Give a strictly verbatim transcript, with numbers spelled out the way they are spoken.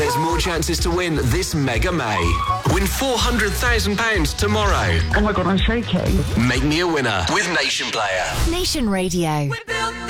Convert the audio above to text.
There's more chances to win this Mega May. Win four hundred thousand pounds tomorrow. Oh my God, I'm shaking. Make me a winner with Nation Player. Nation Radio. We built